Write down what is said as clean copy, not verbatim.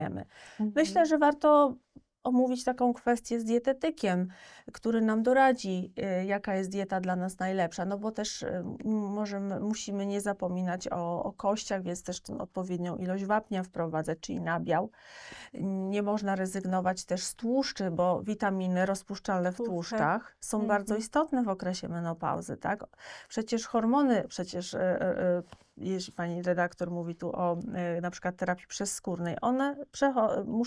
Myślę, że warto omówić taką kwestię z dietetykiem, który nam doradzi, jaka jest dieta dla nas najlepsza, no bo też musimy nie zapominać o kościach, więc też odpowiednią ilość wapnia wprowadzać, czyli nabiał. Nie można rezygnować też z tłuszczy, bo witaminy rozpuszczalne w Tłuszcze. tłuszczach są bardzo istotne w okresie menopauzy, tak? Przecież hormony, jeśli pani redaktor mówi tu o na przykład terapii przezskórnej, one muszą